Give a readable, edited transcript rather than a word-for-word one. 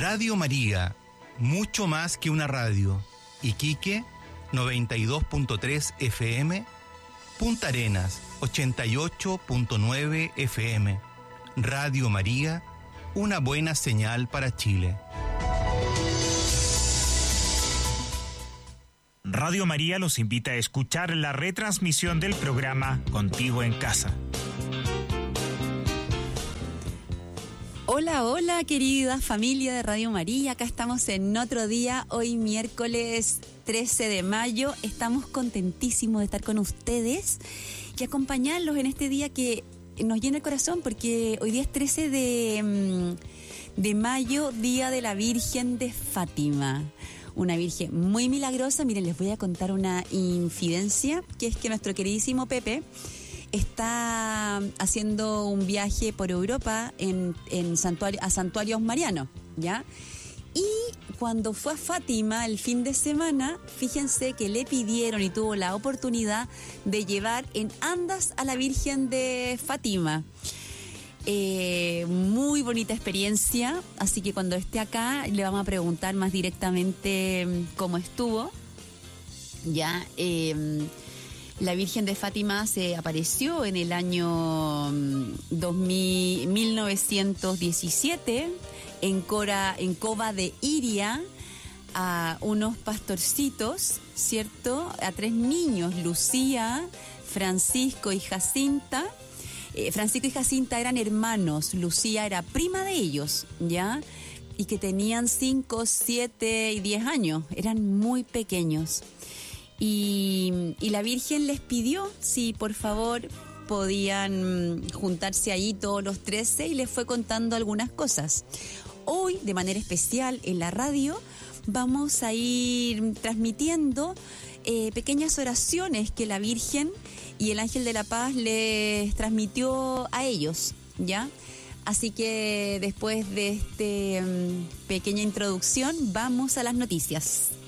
Radio María, mucho más que una radio. Iquique, 92.3 FM. Punta Arenas, 88.9 FM. Radio María, una buena señal para Chile. Radio María los invita a escuchar la retransmisión del programa Contigo en Casa. Hola, hola, querida familia de Radio María. Acá estamos en otro día, hoy miércoles 13 de mayo. Estamos contentísimos de estar con ustedes y acompañarlos en este día que nos llena el corazón, porque hoy día es 13 de mayo, Día de la Virgen de Fátima. Una virgen muy milagrosa. Miren, les voy a contar una infidencia, que es que nuestro queridísimo Pepe está haciendo un viaje por Europa a santuarios marianos, ¿ya? Y cuando fue a Fátima el fin de semana, fíjense que le pidieron y tuvo la oportunidad de llevar en andas a la Virgen de Fátima. Muy bonita experiencia, así que cuando esté acá le vamos a preguntar más directamente cómo estuvo. Ya, la Virgen de Fátima se apareció en el año 1917 en Cova de Iria a unos pastorcitos, ¿cierto? A 3 niños, Lucía, Francisco y Jacinta. Francisco y Jacinta eran hermanos, Lucía era prima de ellos, ¿ya? Y que tenían 5, 7 y 10 años, eran muy pequeños. Y la Virgen les pidió si por favor podían juntarse allí todos los 13 y les fue contando algunas cosas. Hoy, de manera especial, en la radio, vamos a ir transmitiendo pequeñas oraciones que la Virgen y el Ángel de la Paz les transmitió a ellos, ¿ya? Así que después de esta pequeña introducción, vamos a las noticias.